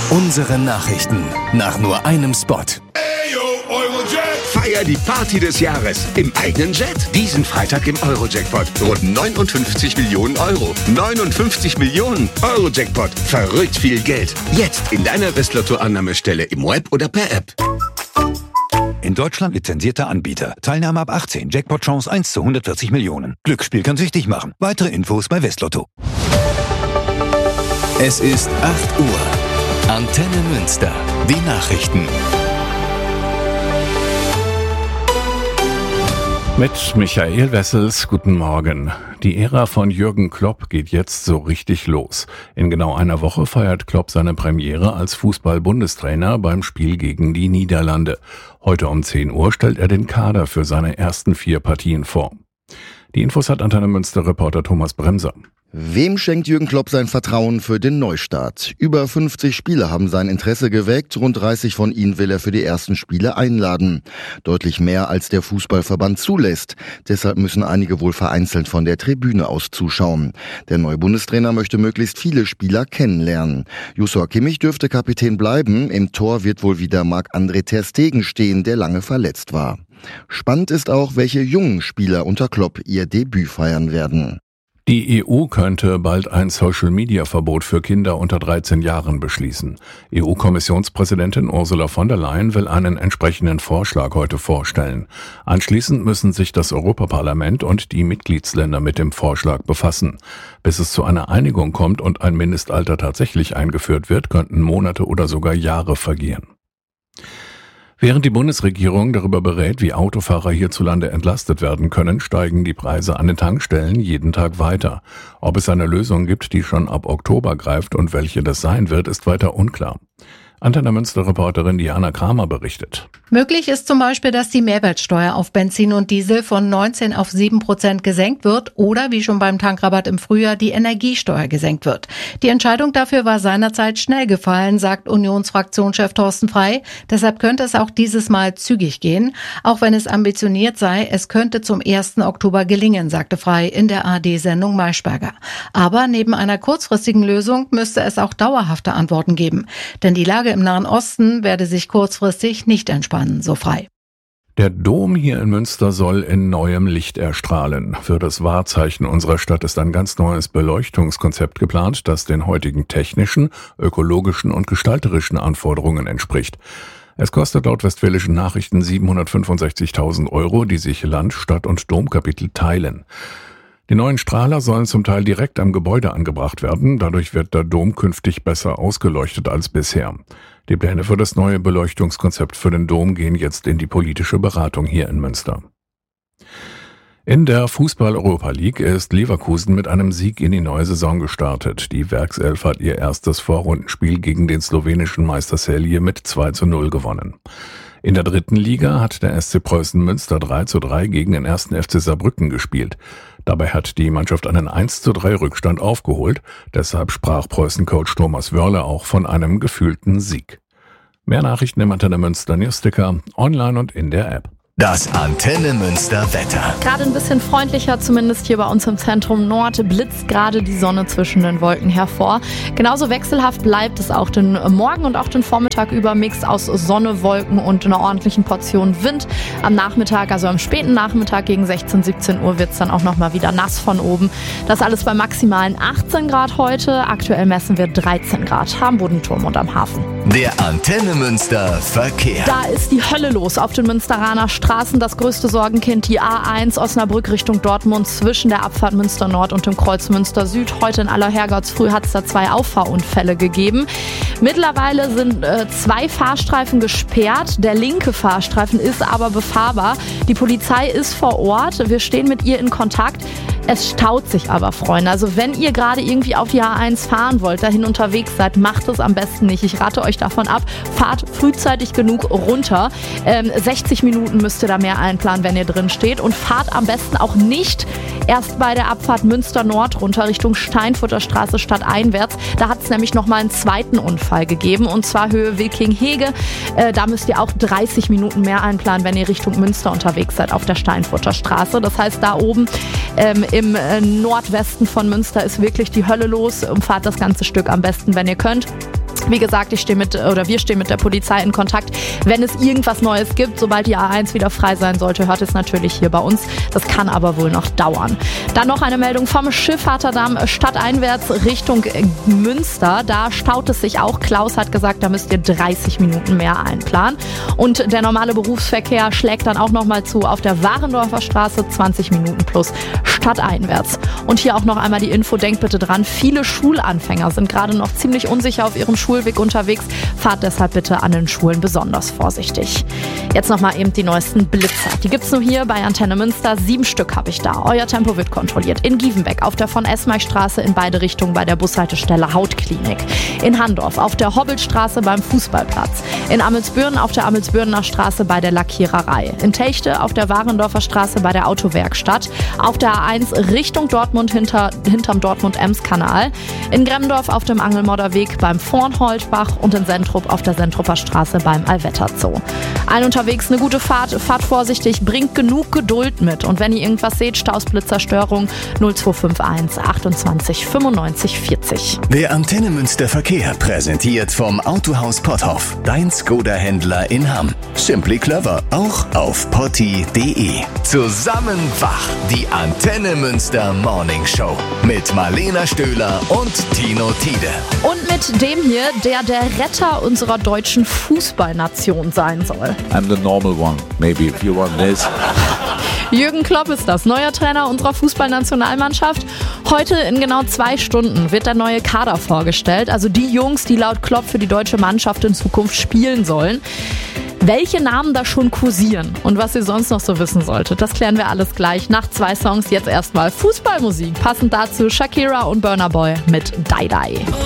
Unsere Nachrichten nach nur einem Spot. Feier die Party des Jahres im eigenen Jet. Diesen Freitag im Euro-Jackpot. Rund 59 Millionen Euro. 59 Millionen Euro-Jackpot. Verrückt viel Geld. Jetzt in deiner Westlotto-Annahmestelle im Web oder per App. In Deutschland lizenzierter Anbieter. Teilnahme ab 18. Jackpot-Chance 1 zu 140 Millionen. Glücksspiel kann süchtig machen. Weitere Infos bei Westlotto. Es ist 8 Uhr. Antenne Münster. Die Nachrichten. Mit Michael Wessels, guten Morgen. Die Ära von Jürgen Klopp geht jetzt so richtig los. In genau einer Woche feiert Klopp seine Premiere als Fußball-Bundestrainer beim Spiel gegen die Niederlande. Heute um 10 Uhr stellt er den Kader für seine ersten 4 Partien vor. Die Infos hat Antenne Münster-Reporter Thomas Bremser. Wem schenkt Jürgen Klopp sein Vertrauen für den Neustart? Über 50 Spieler haben sein Interesse geweckt, rund 30 von ihnen will er für die ersten Spiele einladen. Deutlich mehr als der Fußballverband zulässt. Deshalb müssen einige wohl vereinzelt von der Tribüne aus zuschauen. Der neue Bundestrainer möchte möglichst viele Spieler kennenlernen. Joshua Kimmich dürfte Kapitän bleiben. Im Tor wird wohl wieder Marc-André ter Stegen stehen, der lange verletzt war. Spannend ist auch, welche jungen Spieler unter Klopp ihr Debüt feiern werden. Die EU könnte bald ein Social-Media-Verbot für Kinder unter 13 Jahren beschließen. EU-Kommissionspräsidentin Ursula von der Leyen will einen entsprechenden Vorschlag heute vorstellen. Anschließend müssen sich das Europaparlament und die Mitgliedsländer mit dem Vorschlag befassen. Bis es zu einer Einigung kommt und ein Mindestalter tatsächlich eingeführt wird, könnten Monate oder sogar Jahre vergehen. Während die Bundesregierung darüber berät, wie Autofahrer hierzulande entlastet werden können, steigen die Preise an den Tankstellen jeden Tag weiter. Ob es eine Lösung gibt, die schon ab Oktober greift und welche das sein wird, ist weiter unklar. Antenne Münster-Reporterin Diana Kramer berichtet. Möglich ist zum Beispiel, dass die Mehrwertsteuer auf Benzin und Diesel von 19 auf 7% gesenkt wird oder, wie schon beim Tankrabatt im Frühjahr, die Energiesteuer gesenkt wird. Die Entscheidung dafür war seinerzeit schnell gefallen, sagt Unionsfraktionschef Thorsten Frey. Deshalb könnte es auch dieses Mal zügig gehen. Auch wenn es ambitioniert sei, es könnte zum 1. Oktober gelingen, sagte Frey in der ARD-Sendung Maischberger. Aber neben einer kurzfristigen Lösung müsste es auch dauerhafte Antworten geben. Denn die Lage im Nahen Osten werde sich kurzfristig nicht entspannen, so Frey. Der Dom hier in Münster soll in neuem Licht erstrahlen. Für das Wahrzeichen unserer Stadt ist ein ganz neues Beleuchtungskonzept geplant, das den heutigen technischen, ökologischen und gestalterischen Anforderungen entspricht. Es kostet laut Westfälischen Nachrichten 765.000 €, die sich Land, Stadt und Domkapitel teilen. Die neuen Strahler sollen zum Teil direkt am Gebäude angebracht werden. Dadurch wird der Dom künftig besser ausgeleuchtet als bisher. Die Pläne für das neue Beleuchtungskonzept für den Dom gehen jetzt in die politische Beratung hier in Münster. In der Fußball-Europa League ist Leverkusen mit einem Sieg in die neue Saison gestartet. Die Werkself hat ihr erstes Vorrundenspiel gegen den slowenischen Meister Celje mit 2:0 gewonnen. In der dritten Liga hat der SC Preußen Münster 3:3 gegen den 1. FC Saarbrücken gespielt. Dabei hat die Mannschaft einen 1:3 Rückstand aufgeholt. Deshalb sprach Preußen-Coach Thomas Wörle auch von einem gefühlten Sieg. Mehr Nachrichten im Antenne Münster Newsticker, online und in der App. Das Antenne Münster Wetter. Gerade ein bisschen freundlicher, zumindest hier bei uns im Zentrum Nord, blitzt gerade die Sonne zwischen den Wolken hervor. Genauso wechselhaft bleibt es auch den Morgen und auch den Vormittag über. Mix aus Sonne, Wolken und einer ordentlichen Portion Wind. Am Nachmittag, also am späten Nachmittag gegen 16, 17 Uhr wird es dann auch nochmal wieder nass von oben. Das alles bei maximalen 18 Grad heute. Aktuell messen wir 13 Grad am Bodenturm und am Hafen. Der Antenne Münster Verkehr. Da ist die Hölle los auf den Münsteraner Straßen. Das größte Sorgenkind, die A1 Osnabrück Richtung Dortmund zwischen der Abfahrt Münster Nord und dem Kreuz Münster Süd. Heute in aller Herrgottsfrüh hat es da 2 Auffahrunfälle gegeben. Mittlerweile sind 2 Fahrstreifen gesperrt. Der linke Fahrstreifen ist aber befahrbar. Die Polizei ist vor Ort. Wir stehen mit ihr in Kontakt. Es staut sich aber, Freunde. Also wenn ihr gerade irgendwie auf die A1 fahren wollt, dahin unterwegs seid, macht es am besten nicht. Ich rate euch davon ab. Fahrt frühzeitig genug runter. 60 Minuten müsst ihr da mehr einplanen, wenn ihr drin steht. Und fahrt am besten auch nicht erst bei der Abfahrt Münster Nord runter Richtung Steinfurter Straße stadteinwärts. Da hat es nämlich nochmal einen zweiten Unfall gegeben. Und zwar Höhe Wilking-Hege. Da müsst ihr auch 30 Minuten mehr einplanen, wenn ihr Richtung Münster unterwegs seid auf der Steinfurter Straße. Das heißt, da oben im Nordwesten von Münster ist wirklich die Hölle los. Fahrt das ganze Stück am besten, wenn ihr könnt. Wie gesagt, wir stehen mit der Polizei in Kontakt, wenn es irgendwas Neues gibt. Sobald die A1 wieder frei sein sollte, hört es natürlich hier bei uns. Das kann aber wohl noch dauern. Dann noch eine Meldung vom Schiffahrterdamm stadteinwärts Richtung Münster. Da staut es sich auch. Klaus hat gesagt, da müsst ihr 30 Minuten mehr einplanen. Und der normale Berufsverkehr schlägt dann auch nochmal zu auf der Warendorfer Straße, 20 Minuten plus stadteinwärts. Und hier auch noch einmal die Info, denkt bitte dran, viele Schulanfänger sind gerade noch ziemlich unsicher auf ihrem Schulweg unterwegs. Fahrt deshalb bitte an den Schulen besonders vorsichtig. Jetzt nochmal eben die neuesten Blitzer. Die gibt's nur hier bei Antenne Münster. 7 Stück habe ich da. Euer Tempo wird kontrolliert. In Gievenbeck auf der von Esmay-Straße in beide Richtungen bei der Bushaltestelle Hautklinik. In Handorf auf der Hobbelstraße beim Fußballplatz. In Amelsbüren auf der Amelsbürener Straße bei der Lackiererei. In Techte auf der Warendorfer Straße bei der Autowerkstatt. Auf der A1 Richtung Dortmund hinterm Dortmund-Ems-Kanal. In Gremdorf auf dem Angelmodderweg beim Vornholdbach und in Sentrup auf der Sentrupper Straße beim Allwetter Zoo. Allen unterwegs eine gute Fahrt, fahrt vorsichtig, bringt genug Geduld mit. Und wenn ihr irgendwas seht, Staus, Blitzer, Störung, 0251 28 95 40. Der Antenne Münster Verkehr präsentiert vom Autohaus Potthoff, dein Skoda-Händler in Hamm. Simply clever, auch auf potti.de. Zusammen wach, die Antenne Münster Morning Show mit Marlena Stöhler und Tino Tiede. Und mit dem hier, der Retter unserer deutschen Fußballnation sein soll. I'm the normal one, maybe, if you want this. Jürgen Klopp ist das, neuer Trainer unserer Fußballnationalmannschaft. Heute in genau 2 Stunden wird der neue Kader vorgestellt. Also die Jungs, die laut Klopp für die deutsche Mannschaft in Zukunft spielen sollen. Welche Namen da schon kursieren und was ihr sonst noch so wissen solltet, das klären wir alles gleich nach 2 Songs. Jetzt erstmal Fußballmusik. Passend dazu Shakira und Burna Boy mit Die Die.